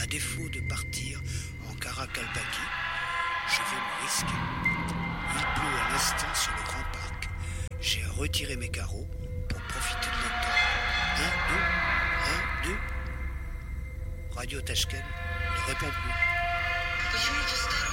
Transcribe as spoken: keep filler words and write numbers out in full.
défaut de partir en Karakalpaki, je vais me risquer. Il pleut à l'instant sur le grand parc. J'ai retiré mes carreaux pour profiter de notre temps. Un, deux, un, deux. Radio Tashkent ne répond plus.